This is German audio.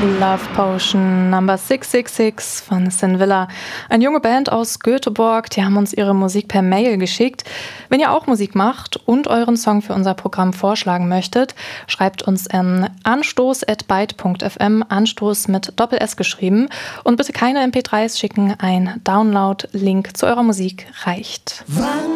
Love Potion Number 666 von Sin Villa. Eine junge Band aus Göteborg, die haben uns ihre Musik per Mail geschickt. Wenn ihr auch Musik macht und euren Song für unser Programm vorschlagen möchtet, schreibt uns an anstoß@byte.fm, Anstoß mit Doppel-S geschrieben. Und bitte keine MP3s schicken, ein Download-Link zu eurer Musik reicht.